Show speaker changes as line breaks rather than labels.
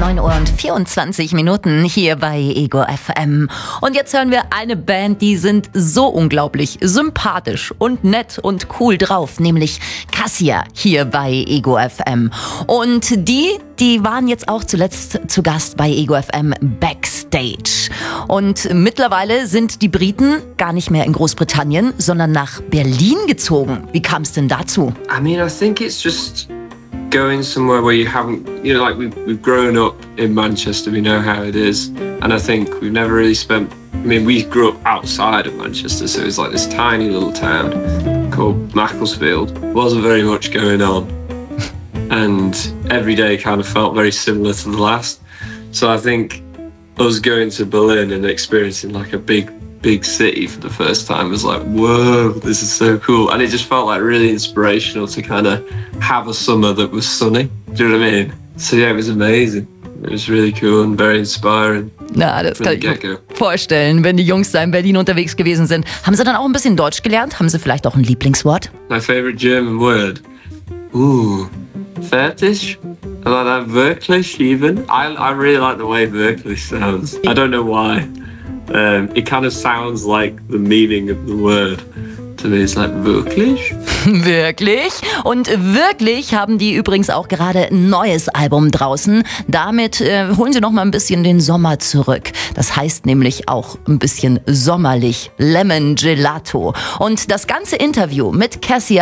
9:24 hier bei Ego FM. Und jetzt hören wir eine Band, die sind so unglaublich sympathisch und nett und cool drauf, nämlich Cassia hier bei Ego FM. Und die waren jetzt auch zuletzt zu Gast bei Ego FM Backstage. Und mittlerweile sind die Briten gar nicht mehr in Großbritannien, sondern nach Berlin gezogen. Wie kam es denn dazu?
I mean, I think it's just going somewhere where you haven't, you know, like we've grown up in Manchester, we know how it is, and I think we've never really we grew up outside of Manchester, so it was like this tiny little town called Macclesfield. Wasn't very much going on, and every day kind of felt very similar to the last. So I think us going to Berlin and experiencing like a big city for the first time was like, whoa, this is so cool. And it just felt like really inspirational to kind of have a summer that was sunny. Do you know what I mean? So yeah, it was amazing. It was really cool and very inspiring.
Na, das kann ich mir vorstellen, wenn die Jungs da in Berlin unterwegs gewesen sind. Haben sie dann auch ein bisschen Deutsch gelernt? Haben sie vielleicht auch ein Lieblingswort?
My favorite German word? Fertig? I like that, wirklich even. I really like the way wirklich sounds. I don't know why. It kind of sounds like the meaning of the word. To me, it's like, wirklich?
Wirklich? Und wirklich haben die übrigens auch gerade ein neues Album draußen. Damit holen sie noch mal ein bisschen den Sommer zurück. Das heißt nämlich auch ein bisschen sommerlich. Lemon Gelato. Und das ganze Interview mit Cassia